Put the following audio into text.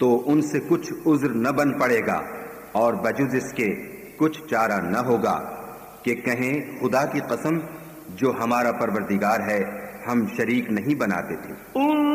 तो उनसे कुछ उज्र न बन पड़ेगा और बजुज इसके कुछ चारा न होगा कि कहें खुदा की कसम जो हमारा परवरदिगार है हम शरीक नहीं बनाते थे।